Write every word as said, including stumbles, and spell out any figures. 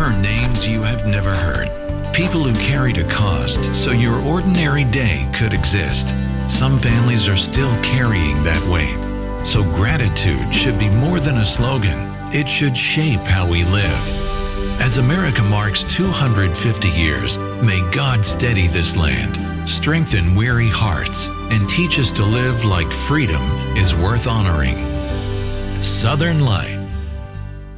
are names you have never heard. People who carried a cost so your ordinary day could exist. Some families are still carrying that weight. So gratitude should be more than a slogan. It should shape how we live. As America marks two hundred fifty years, may God steady this land, strengthen weary hearts, and teach us to live like freedom is worth honoring. Southern Light.